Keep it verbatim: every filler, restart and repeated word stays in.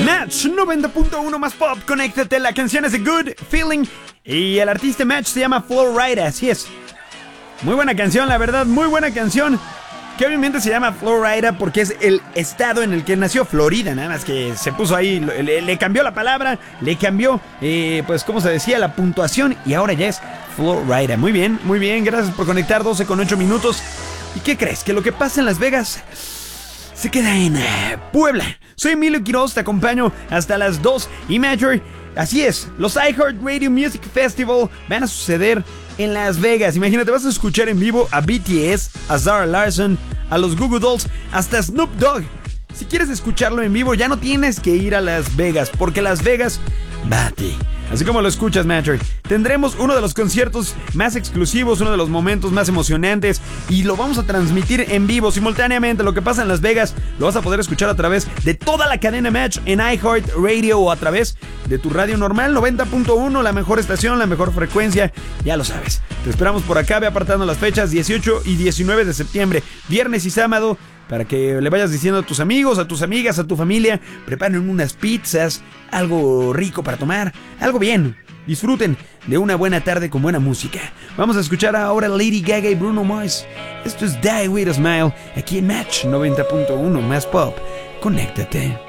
Match noventa punto uno más pop, conéctate. La canción es The Good Feeling y el artista Match se llama Florida, así es. Muy buena canción, la verdad, muy buena canción. Que obviamente se llama Florida porque es el estado en el que nació Florida. Nada más que se puso ahí, le, le cambió la palabra, le cambió, eh, pues como se decía, la puntuación. Y ahora ya es Florida. Muy bien, muy bien, gracias por conectar. Doce con ocho minutos. ¿Y qué crees? Que lo que pasa en Las Vegas se queda en uh, Puebla. Soy Emilio Quiroz, te acompaño hasta las dos. Y Major, así es, los iHeartRadio Music Festival van a suceder en Las Vegas. Imagínate, vas a escuchar en vivo a B T S, a Zara Larsson, a los Goo Goo Dolls, hasta Snoop Dogg. Si quieres escucharlo en vivo, ya no tienes que ir a Las Vegas, porque Las Vegas va a ti. Así como lo escuchas, Matcher. Tendremos uno de los conciertos más exclusivos, uno de los momentos más emocionantes, y lo vamos a transmitir en vivo simultáneamente. Lo que pasa en Las Vegas lo vas a poder escuchar a través de toda la cadena Match en iHeartRadio o a través de tu radio normal noventa punto uno, la mejor estación, la mejor frecuencia, ya lo sabes. Te esperamos por acá, ve apartando las fechas dieciocho y diecinueve de septiembre, viernes y sábado, para que le vayas diciendo a tus amigos, a tus amigas, a tu familia, preparen unas pizzas, algo rico para tomar, algo bien. Disfruten de una buena tarde con buena música. Vamos a escuchar ahora Lady Gaga y Bruno Mars. Esto es Die With A Smile, aquí en Match noventa punto uno más pop. Conéctate.